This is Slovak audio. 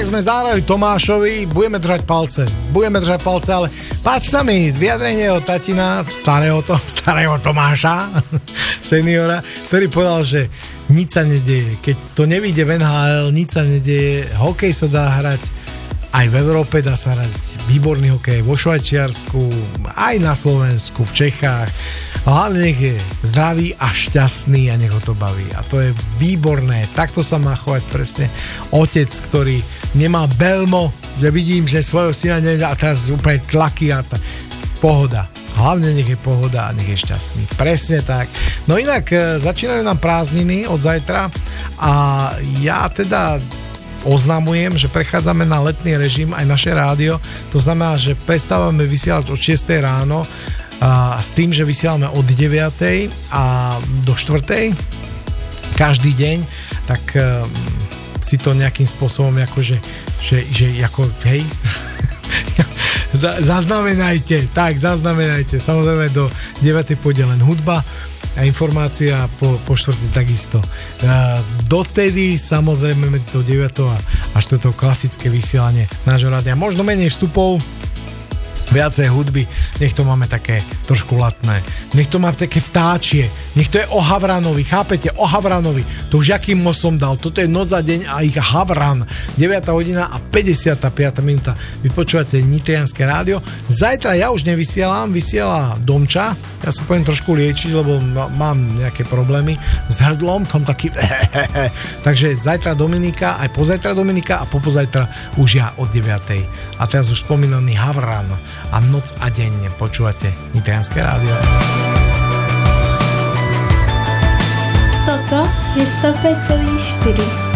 tak sme zahrali Tomášovi, budeme držať palce, ale páči sa mi vyjadrenie od tatina, starého Tomáša, seniora, ktorý povedal, že nič sa nedeje. Keď to nevyjde v NHL, nič sa nedeje, hokej sa dá hrať, aj v Európe dá sa hrať výborný hokej, vo Švajčiarsku, aj na Slovensku, v Čechách. Hlavne nech je zdravý a šťastný a nech ho to baví. A to je výborné. Takto sa má chovať presne otec, ktorý nemá belmo, že vidím, že svojho syna nevie a teraz úplne tlaky a pohoda. Hlavne nech je pohoda a nech je šťastný. Presne tak. No inak začínajú nám prázdniny od zajtra a ja teda oznamujem, že prechádzame na letný režim aj naše rádio. To znamená, že prestávame vysielať od 6 ráno a s tým, že vysielame od 9 a do 4 každý deň, tak si to nejakým spôsobom akože, že ako, hej, zaznamenajte, samozrejme do 9 pôjde len hudba a informácia po 4 takisto. Dovtedy samozrejme medzi tou 9 až toto klasické vysielanie nášho rádia. Možno menej vstupov, viacej hudby, nech to máme také trošku latné, nech to máme také vtáčie, nech to je o Havranovi, chápete, o Havranovi, to už akým mosom dal, toto je noc a deň a ich Havran, 9 hodina a 55 minúta, vy počúvate Nitrianske rádio, zajtra ja už nevysielam, vysiela Domča, ja sa poviem trošku liečiť, lebo mám nejaké problémy s hrdlom, tam taký takže zajtra Dominika, aj pozajtra Dominika a popozajtra už ja od 9. A teraz už spomínaný Havran a noc a deň počúvate Nitrianske rádio. Toto je 105,4.